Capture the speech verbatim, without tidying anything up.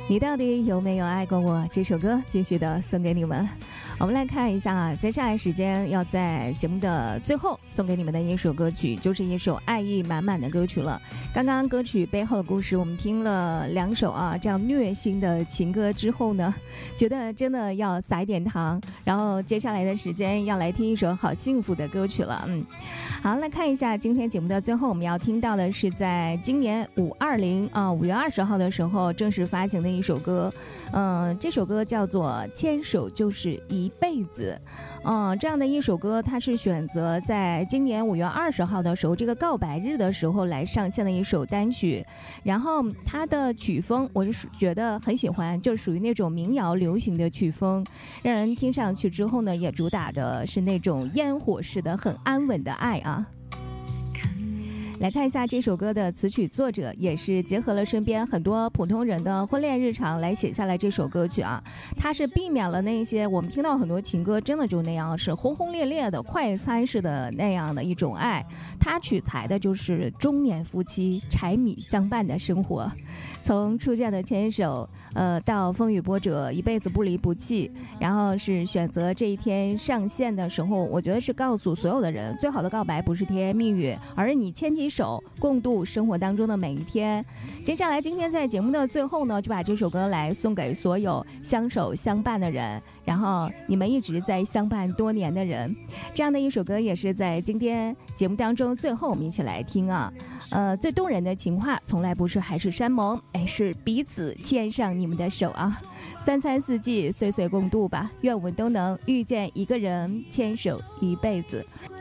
你到底有没有爱过我？这首歌继续的送给你们。我们来看一下啊，接下来时间要在节目的最后送给你们的一首歌曲，就是一首爱意满满的歌曲了。刚刚歌曲背后的故事，我们听了两首啊这样虐心的情歌之后呢，觉得真的要撒一点糖，然后接下来的时间要来听一首好幸福的歌曲了。嗯，好，来看一下今天节目的最后，我们要听到的是在今年五二零啊五月二十号的时候正式发行的一首歌，嗯、呃，这首歌叫做《牵手就是一辈子》。嗯、呃，这样的一首歌，它是选择在今年五月二十号的时候，这个告白日的时候来上线的一首单曲。然后它的曲风，我是觉得很喜欢，就属于那种民谣流行的曲风，让人听上去之后呢，也主打的是那种烟火式的很安稳的爱啊。来看一下这首歌的词曲作者，也是结合了身边很多普通人的婚恋日常来写下来这首歌曲啊。它是避免了那些我们听到很多情歌真的就那样是轰轰烈烈的快餐式的那样的一种爱，它取材的就是中年夫妻柴米相伴的生活，从初见的牵手，呃，到风雨波折，一辈子不离不弃，然后是选择这一天上线的时候，我觉得是告诉所有的人，最好的告白不是甜言蜜语，而是你牵起手，共度生活当中的每一天。接下来，今天在节目的最后呢，就把这首歌来送给所有相守相伴的人，然后你们一直在相伴多年的人。这样的一首歌也是在今天节目当中最后我们一起来听啊。呃，最动人的情话从来不是海誓山盟，哎，是彼此牵上你们的手啊。三餐四季，岁岁共度吧，愿我们都能遇见一个人，牵手一辈子。